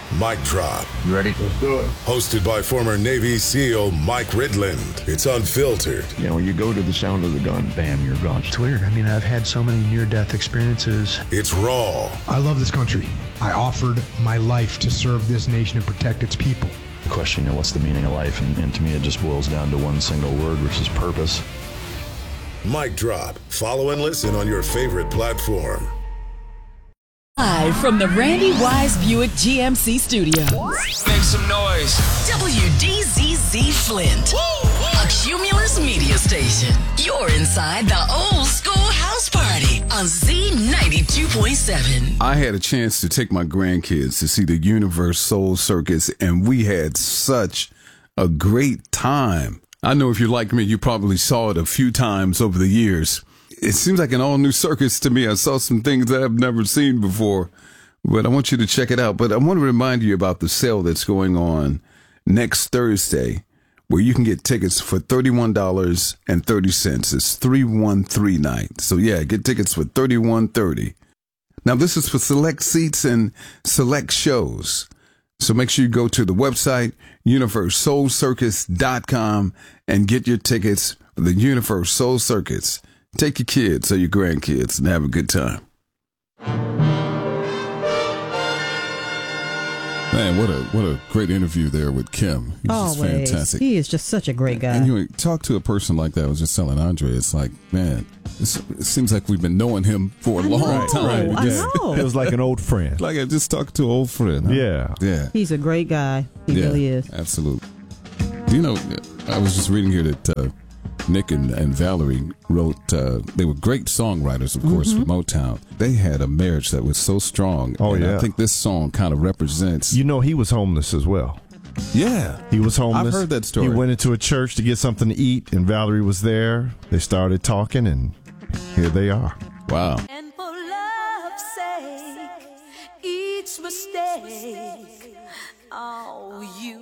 Mic Drop. You ready? Let's do it. Hosted by former Navy SEAL Mike Ridland. It's unfiltered. You know, when you go to the sound of the gun, bam, you're gone. It's weird. I mean, I've had so many near-death experiences. It's raw. I love this country. I offered my life to serve this nation and protect its people. The question, you know, what's the meaning of life? And to me, it just boils down to one single word, which is purpose. Mic Drop. Follow and listen on your favorite platform. Live from the Randy Wise Buick GMC Studios. Make some noise. WDZZ Flint. A Cumulus media station. You're inside the old school house party on Z92.7. I had a chance to take my grandkids to see the Universe Soul Circus, and we had such a great time. I know if you're like me, you probably saw it a few times over the years. It seems like an all-new circus to me. I saw some things that I've never seen before, but I want you to check it out. But I want to remind you about the sale that's going on next Thursday, where you can get tickets for $31.30. It's 313 night. So yeah, get tickets for $31.30. Now this is for select seats and select shows. So make sure you go to the website, universesoulcircus.com, and get your tickets for the Universe Soul Circus. Take your kids or your grandkids and have a good time. Man, what a great interview there with Kim. He's just fantastic. He is just such a great guy. And you talk to a person like that. I was just telling Andre, it's like, man, it seems like we've been knowing him for a long time. I know. It was like an old friend. Like I just talked to an old friend. Huh? Yeah. He's a great guy. He really is. Absolutely. You know, I was just reading here that Nick and Valerie wrote, they were great songwriters, of course, for Motown. They had a marriage that was so strong. Oh, and yeah. I think this song kind of represents. You know, he was homeless as well. Yeah. He was homeless. I've heard that story. He went into a church to get something to eat, and Valerie was there. They started talking, and here they are. Wow. And for love's sake, each mistake, oh, you